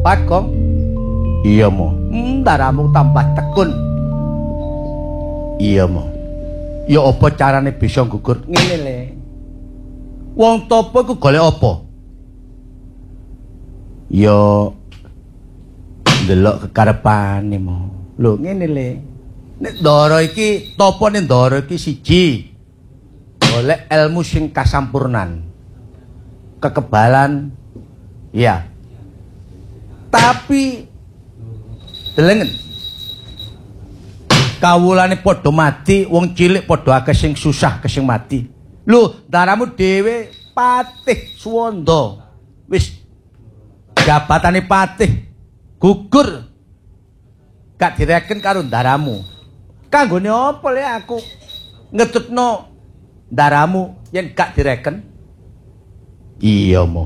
Bagong. Iya mo. Ndaramu tambah tekun. Iya mo. Ya apa carane bisa gugur? Ngene le. Wong topo iku golek apa? Ya ndelok kekarepane mo. Lho ngene le. Nek ndara iki topone ndara iki siji. Golek ilmu sing kasampurnan. Kekebalan ya. Tapi delengen kawulane padha mati, wong cilik padha akeh sing susah kesing mati. Lho, daramu dhewe patih Suwanda. Wis jabatane patih gugur. Gak direken karo daramu. Kanggone apa le aku ngetutno daramu yen gak direken? Iya mo.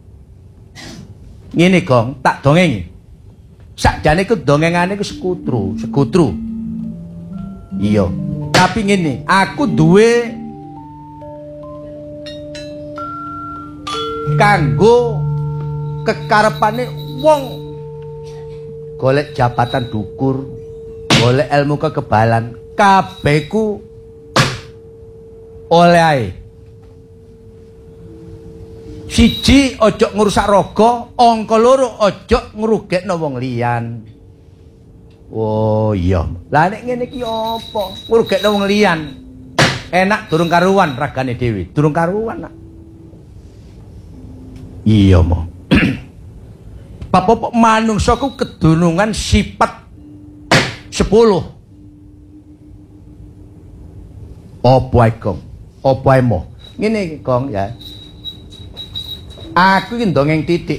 Ngene Gong, tak dongengi. Sakjane ku dongengane ku sekutru. Iya. Tapi ngene, aku duwe kanggo kekarepane wong golek jabatan dukur, golek ilmu kekebalan, kabeh ku oleh ae. Siji ojo ngrusak raga, angka loro ojo ngrugekno wong liyan. Oh iya. Lah nek ngene iki apa? Ngrugekno wong liyan. Enak durung karuan ragane dhewe, durung karuan nak. Iya mo. Bapak manungsa ku kedunungan sifat 10. Apa ae Gong? Apa ae mo? Ngene Gong ya. Aku iki ndongeng titik.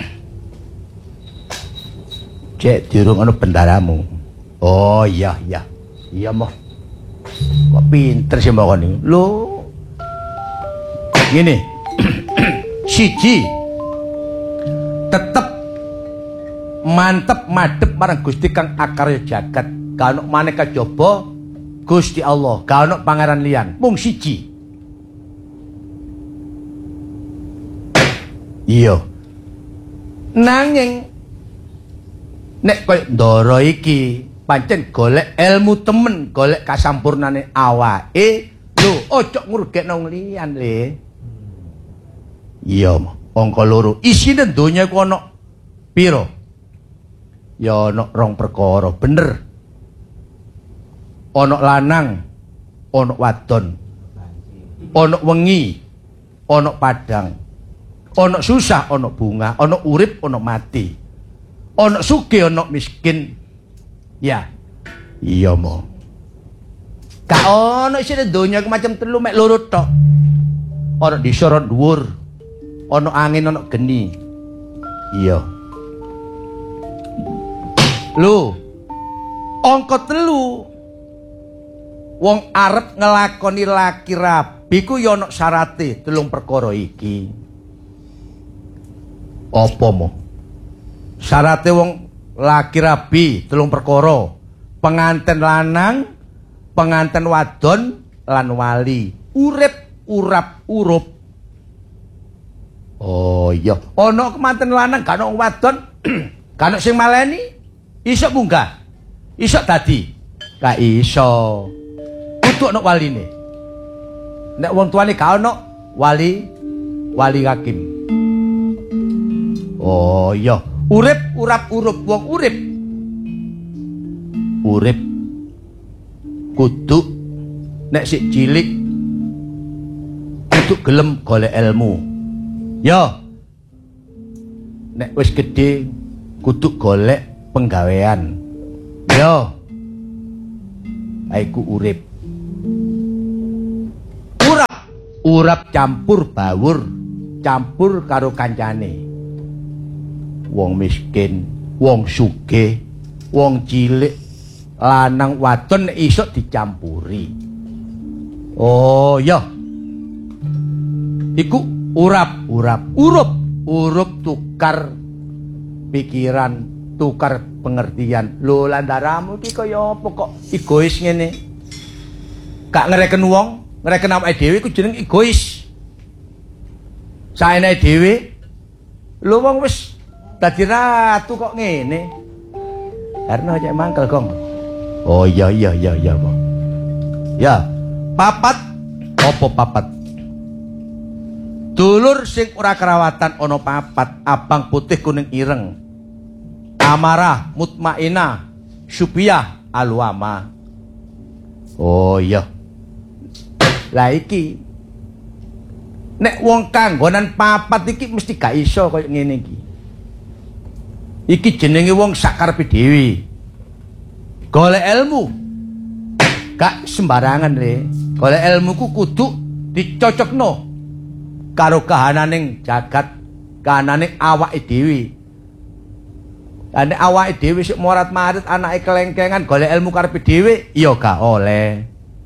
Cek durung ana bendaramu. Oh iya. Iya mo. Kok pinter sih mbok niku. Lho. Ngene. Siji. Tetep mantep madhep marang Gusti kang akarya jagat. Ga ono maneh kajaba Gusti Allah, ga ono pangeran liyan. Mung siji. Iya. Nanging nek koyo ndara iki pancen golek ilmu temen, golek kasampurnane awake. Lho, ojo ngrugekno wong liyan, Le. Iya, angka 2. Isine donya ku ana pira? Ya ana 2 perkara, bener. Ana lanang, ana wadon. Ana wengi, ana padang. Ana susah, ana bunga, ana urip, ana mati. Ana sugih, ana miskin. Ya. Iya, Mo. Gak ana isine donya ku macam 3 mek 2 tok. Ana disara dhuwur. Ana angin, ana geni. Iya. Lho. Angka 3. Wong arep ngelakoni laki rabi ku ya ana syarate 3 perkara iki. Apa mo? Syarate wong laki rabi 3 perkara. Penganten lanang, penganten wadon lan wali. Urip urap urup. Oh iya, ana kemanten lanang gak ana wadon, gak ana sing maleni. Iso munggah. Iso dadi. Gak iso. Kudu ana waline. Nek wong tuane gak ana wali hakim. Oh iya, urip urap urup wong urip. Urip kudu nek sik cilik kudu gelem golek ilmu. Ya. Nek wis gedhe kudu golek penggawean. Ya. Aiku urip. Urap campur bawur, campur karo kancane. Wong miskin, wong sugih, wong cilik, lanang wadon iso dicampuri. Oh, ya. Iku urap, urup tukar pikiran, tukar pengertian. Lho, landaramu iki kaya apa kok egois ngene? Gak ngereken wong, ngereken awake dhewe iku jeneng egois. Saenake dhewe. Lho wong wis Dadi ratu kok ngene. Karena cek mangkel, Gong. Oh iya, Bang. Ya, papat apa papat? Dulur sing ora kerawatan ana papat, abang putih kuning ireng. Amarah, mutmainah, syubiyah, alwama. Oh iya. Lah iki nek wong kanggonan papat iki mesti gak iso kaya ngene iki. Iki jenenge wong sakarepe dhewe. Golek ilmu gak sembarangan le. Golek ilmu ku kudu dicocokno karo kahananing jagat, kahananing awake dhewe. Ane awake dhewe sik morat-marit anake kelengkengan golek ilmu karepe dhewe ya gak oleh.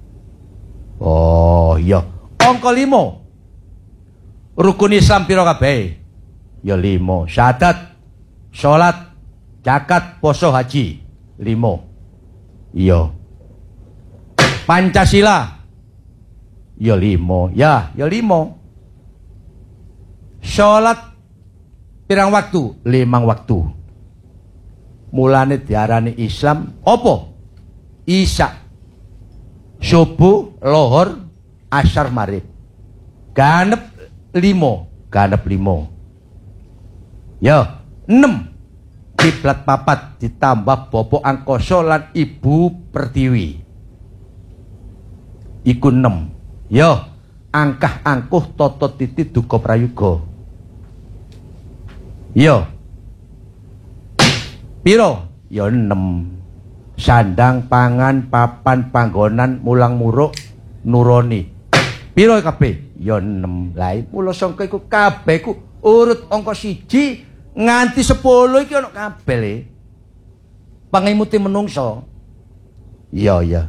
Oh iya. Angka 5. Rukun Islam pira kabeh? Ya 5. Syahadat, salat, zakat, poso, haji. 5. Iya. Pancasila. Ya 5. Ya 5. Salat pirang waktu? 5 waktu. Mulane diarani Islam apa? Isya, subuh, lohor, asar, maghrib. Ganep 5. Ya, 6. Kiblat papat ditambah Bapak Angkasa lan Ibu Pertiwi. Iku 6. Ya, angkah angkuh toto titi duka prayoga. Ya. Piro? Ya 6. Sandang, pangan, papan, panggonan, mulang muruk, nuroni. Piro kabeh? Ya 6. Lah mula sangka iku kabeh ku urut angka 1 nganti 10 iki ana kabeh le. Pangimuti menungso. Iya.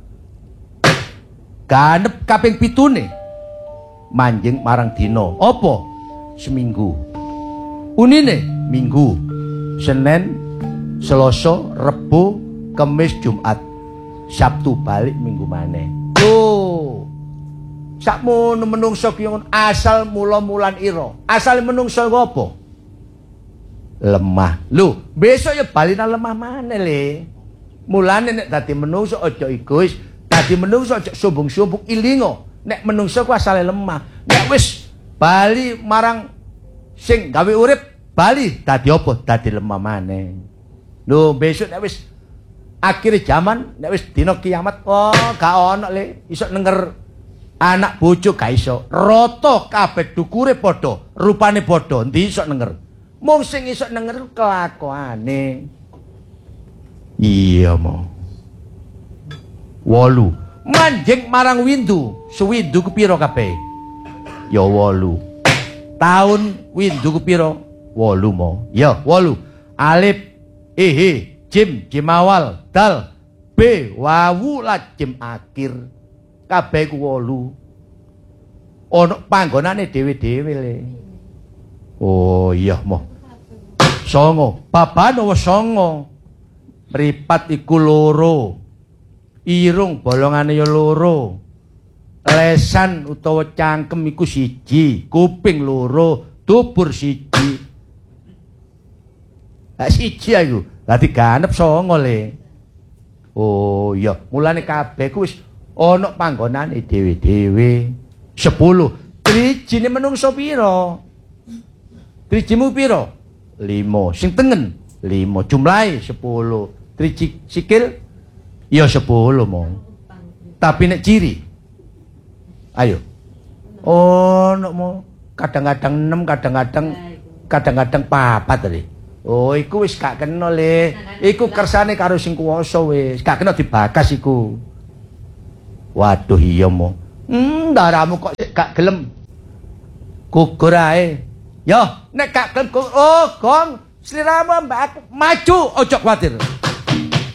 Ganep kaping 7 manjing marang dina. Apa? Seminggu. Unine Minggu, Senin, Selasa, Rebo, Kamis, Jumat, Sabtu balik minggu maneh. Tuh. Sakmono menungso ki asal mula-mulan ira. Asal menungso apa? Lemah. Lho, besok ya bali nang lemah maneh le. Mulane nek dadi menungso aja egois, dadi menungso aja sombong-sombong ilingo. Nek menungso ku asale lemah. Nek wis bali marang sing gawe urip, bali dadi apa? Dadi lemah maneh. Lho, besok nek wis akhir zaman, nek wis dina kiamat, oh gak ono le iso nenger anak bojo gak iso. Rata kabeh dukure padha, rupane padha, endi iso nenger. Mung sing iso nenger kelakuane. Iya mo. 8. Manjing marang windu, suwindu ku pira kabeh? Ya 8. Taun windu ku pira? 8 mo. Ya 8. Alif, jim, jim awal, dal, b, wawu, la jim akhir. Kabeh ku 8. Ono panggonane dhewe-dhewe le. Oh iya mo. 9. Baban wis 9. Mripat iku 2. Irung bolongane ya 2. Lesan utawa cangkem iku 1. Kuping 2. Dubur 1. Lah 1 ayo. Dadi ganep 9 le. Oh iya, mulane kabeh ku wis ana panggonane dhewe-dhewe. 10. Trijine menungso pira? Trijimu pira? 5. Sing tengen 5. Jumlahe 10. Triji sikil ya 10 mo. Tapi nek ciri. Ayo. Oh, nek mo kadang-kadang 6, kadang-kadang 4 tadi. Oh, iku wis gak kena le. Iku kersane karo sing kuwasa wis. Gak kena dibakas iku. Waduh iya mo. Darahmu kok gak gelem. Gugur ae. Yo, nek gak gelem oh, Gong, sliramu mbak aku maju, ojo kuwatir.